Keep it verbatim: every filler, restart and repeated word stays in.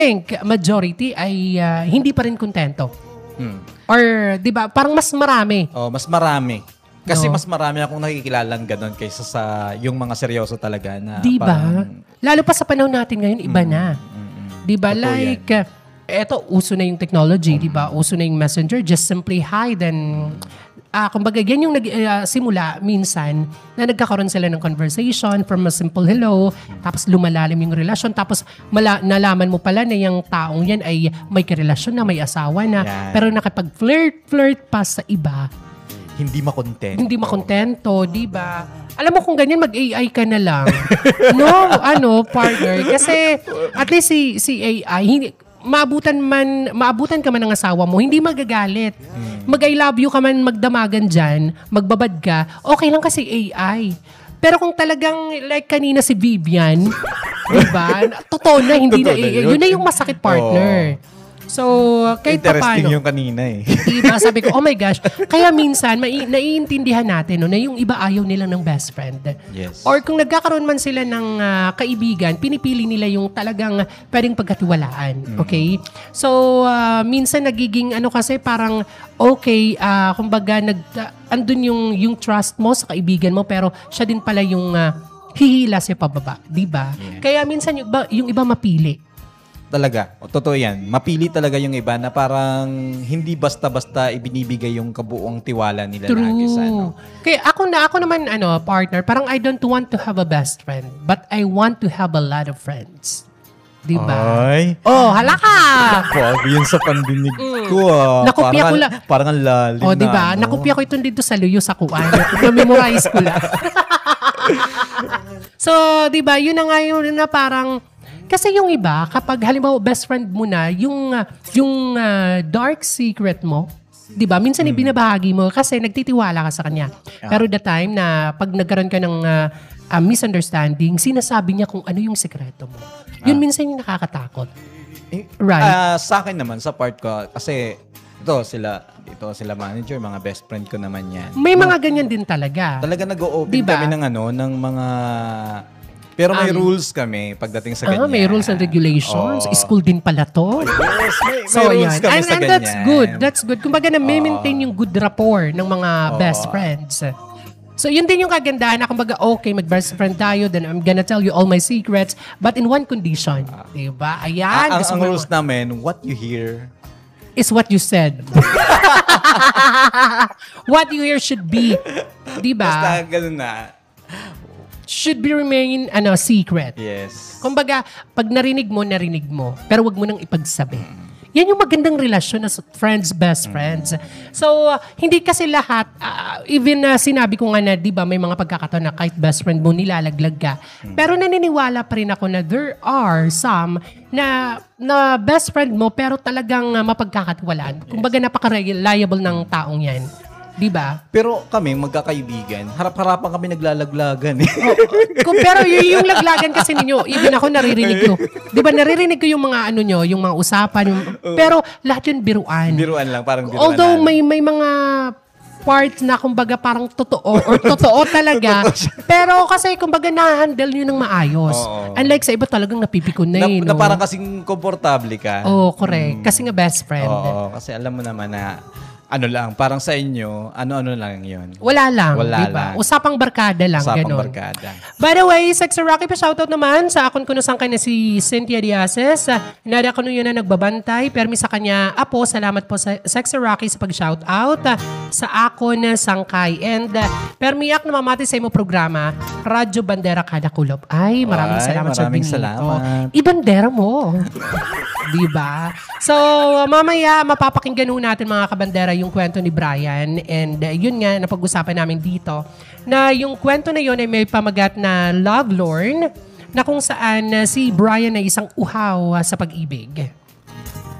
think majority ay uh, hindi pa rin kontento. Hmm. Or, di ba, parang mas marami. Oh, mas marami. Kasi No. mas marami akong nakikilalang ganun kaysa sa yung mga seryoso talaga na Di ba? parang, Lalo pa sa panahon natin ngayon, iba na. Di ba? Totoo Like, uh, eto, uso na yung technology, di ba? Uso na yung messenger, just simply hi, then, ah, kumbaga, yan yung nag, uh, simula minsan na nagkakaroon sila ng conversation from a simple hello, tapos lumalalim yung relasyon, tapos mala, nalaman mo pala na yung taong yan ay may karelasyon na, may asawa na, Yan. pero nakipag-flirt-flirt pa sa iba, hindi makontent. hindi makontento, di ba? Alam mo kung ganyan, mag-A I ka na lang. No, ano, partner. Kasi at least si, si A I, hindi, maabutan man, maabutan ka man ng asawa mo, hindi magagalit. Mag-I love you ka man, magdamagan dyan, magbabad ka, okay lang kasi A I. Pero kung talagang like kanina si Vivian, diba? Totoo na, hindi na Totoo A I. na yun. Yun na yung masakit, partner. So, kahit pa Interesting paano. yung kanina eh. Diba? Sabi ko, oh my gosh. Kaya minsan, mai- naiintindihan natin no, na yung iba ayaw nila ng best friend. Yes. Or kung nagkakaroon man sila ng ah, kaibigan, pinipili nila yung talagang pwedeng pagkatiwalaan. Okay? So, ah, minsan nagiging ano kasi parang okay, ah, kumbaga, nag, ah, andun yung, yung trust mo sa kaibigan mo, pero siya din pala yung ah, hihila sa pababa. Diba? Yeah. Kaya minsan yung iba, yung iba mapili. Talaga. O, totoo yan. Mapili talaga yung iba na parang hindi basta-basta ibinibigay yung kabuuang tiwala nila True. lagi sa ano. Kaya ako na ako naman ano, partner, parang I don't want to have a best friend, but I want to have a lot of friends. 'Di ba? Ay. Oh, hala ka. Wag yun sa pandinig ko ah. Nakopya parang, ko lang. Parang ang lalim Oh, 'di na, ba? ano. Nakopya ko ito dito sa Luyo sa Kuan. Na-memorize ko lang. So, 'di ba? Yun na nga yun na parang kasi yung iba, kapag halimbawa best friend mo na, yung, uh, yung uh, dark secret mo, di ba? Minsan mm. ibinabahagi mo kasi nagtitiwala ka sa kanya. Yeah. Pero the time na pag nagkaroon ka ng uh, uh, misunderstanding, sinasabi niya kung ano yung sekreto mo. Yun Ah. minsan yung nakakatakot. Eh, Right. ah, sa akin naman, sa part ko, kasi ito sila, ito sila manager, mga best friend ko naman yan. May mga ganyan din talaga. Talaga nag-o-open Diba? kami ng ano, ng mga... Pero may Um, rules kami pagdating sa ganyan. Ah, may rules and regulations. Oo. School din pala to. Yes, may, may So, rules yan. kami And, sa and ganyan. that's good. That's good. Kumbaga na-maintain yung good rapport ng mga Oo. best friends. So, yun din yung kagandahan na kumbaga, okay, mag-best friend tayo, then I'm gonna tell you all my secrets, but in one condition. Diba? Ayan. Ah, ang, gusto ang mo- rules namin, what you hear... is what you said. What you hear should be. Diba? Basta ganun na. Should be remain, ano, secret. Yes. Kumbaga, pag narinig mo, narinig mo. Pero wag mo nang ipagsabi. Yan yung magandang relasyon na friends, best friends. So, uh, hindi kasi lahat, uh, even na uh, sinabi ko nga na, di ba, may mga pagkakataon na kahit best friend mo, nilalaglag ka. Pero naniniwala pa rin ako na there are some na, na best friend mo, pero talagang uh, mapagkakatiwalaan. Kumbaga, napaka-reliable ng taong yan. Di ba? Pero kami, magkakaibigan, harap-harapan kami naglalaglagan eh. Kung, pero y- yung laglagan kasi ninyo, even ako naririnig ko. Di ba, naririnig ko yung mga ano nyo, yung mga usapan. Yung, pero lahat yun biruan. Biruan lang, parang biruan. Although lang. may may mga parts na kumbaga parang totoo or totoo talaga. Pero kasi kumbaga na-handle nyo ng maayos. Oo. Unlike sa iba talagang napipikon na na, eh. na no? parang kasing komportable ka. Oo, oh, correct. Kasi nga best friend. Oo, kasi alam mo naman na ano lang, parang sa inyo, ano-ano lang yun. Wala lang, Wala diba? lang. Usapang barkada lang, Usapang ganun. barkada. By the way, Sexy Rocky, pa shoutout naman sa akon ko na sangkay na si Cynthia Diazes. Uh, Inada ko nun yun na nagbabantay. Permi sa kanya, apo, salamat po sa Sexy Rocky sa pag-shoutout uh, sa akon na sangkay. And uh, permiyak na mamati sa imo programa, Radyo Bandera Kada Kulop. Ay, maraming Ay, salamat sa maraming binito. salamat. Ibandera mo. Diba? So, uh, mamaya, mapapakinggan ho natin mga kabandera yung kwento ni Brian. And uh, yun nga, napag-usapan namin dito, na yung kwento na yun ay may pamagat na Love Lorn, na kung saan uh, si Brian ay isang uhaw uh, sa pag-ibig.